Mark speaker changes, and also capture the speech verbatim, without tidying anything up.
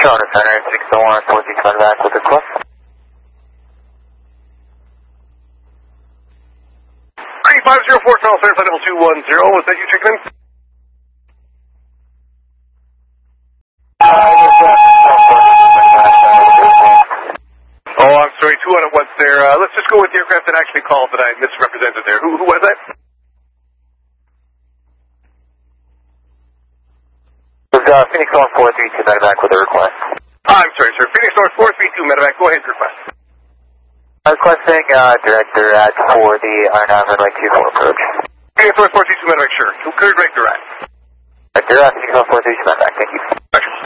Speaker 1: Charter Center, six oh one, four six one back with a request.
Speaker 2: three five zero four, Charles Center, flight level two one zero, was that you checking in? Oh, I'm sorry, two on it once there. Uh, let's just go with the aircraft that actually called that I misrepresented there. Who, who was that?
Speaker 1: It was uh, Phoenix North four three two medevac with a request.
Speaker 2: I'm sorry, sir. Phoenix North four three two medevac. Go ahead, request.
Speaker 1: I'm requesting uh, director at for the R nine runway two four approach.
Speaker 2: Phoenix North four three two medevac, sure. Clear director at.
Speaker 1: Director at Phoenix North four three two medevac, thank you.
Speaker 2: Gotcha.